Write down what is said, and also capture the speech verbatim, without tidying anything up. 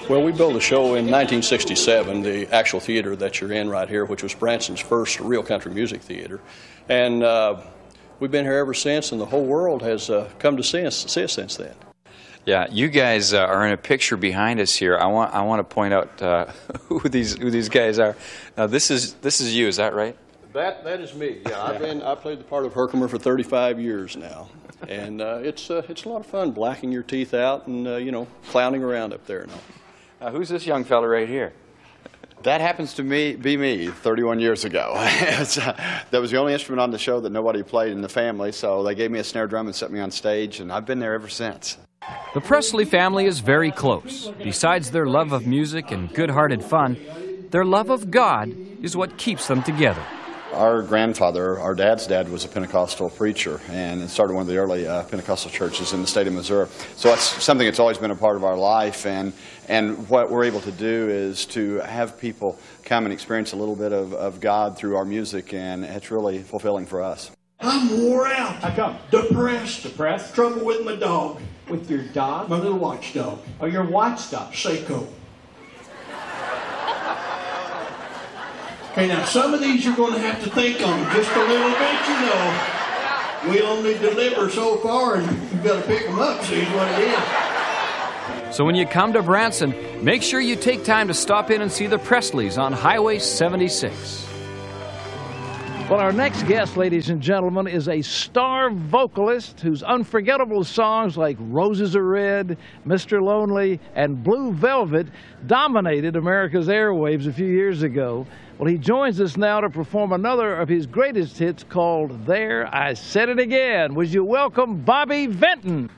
Well, we built a show in nineteen sixty-seven, the actual theater that you're in right here, which was Branson's first real country music theater. And uh, we've been here ever since, and the whole world has uh, come to see us, see us since then. Yeah, you guys uh, are in a picture behind us here. I want I want to point out uh, who these who these guys are. Now, this is this is you, is that right? That that is me. Yeah, I've been I played the part of Herkimer for thirty-five years now, and uh, it's uh, it's a lot of fun blacking your teeth out and uh, you know, clowning around up there and all. Uh, who's this young fella right here? That happens to me, be me, thirty-one years ago. was, uh, that was the only instrument on the show that nobody played in the family, so they gave me a snare drum and set me on stage, and I've been there ever since. The Presley family is very close. Besides their love of music and good-hearted fun, their love of God is what keeps them together. Our grandfather, our dad's dad, was a Pentecostal preacher and started one of the early uh, Pentecostal churches in the state of Missouri. So that's something that's always been a part of our life, and and what we're able to do is to have people come and experience a little bit of, of God through our music, and it's really fulfilling for us. I'm wore out. How come? Depressed. Depressed? Trouble with my dog. With your dog? My little watchdog. Oh, your watchdog. Seiko. Okay, now some of these you're going to have to think on just a little bit, you know. We only deliver so far, and you've got to pick them up, see what it is. So when you come to Branson, make sure you take time to stop in and see the Presleys on Highway seventy-six. Well, our next guest, ladies and gentlemen, is a star vocalist whose unforgettable songs like Roses Are Red, Mister Lonely, and Blue Velvet dominated America's airwaves a few years ago. Well, he joins us now to perform another of his greatest hits called There I Said It Again. Would you welcome Bobby Vinton?